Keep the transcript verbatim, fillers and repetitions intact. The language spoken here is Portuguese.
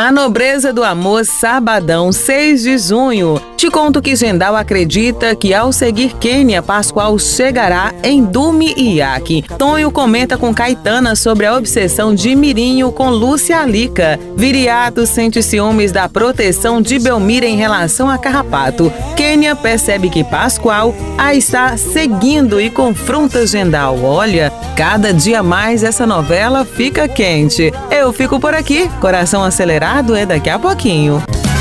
A Nobreza do Amor, sabadão, seis de junho. Te conto que Gendal acredita que ao seguir Kênia, Pascoal chegará em Dume e Iaque. Tonho comenta com Caetana sobre a obsessão de Mirinho com Lúcia Alica. Viriato sente ciúmes da proteção de Belmira em relação a Carrapato. Kênia percebe que Pascoal a está seguindo e confronta Gendal. Olha, cada dia mais essa novela fica quente. Eu fico por aqui, coração acelerado é daqui a pouquinho.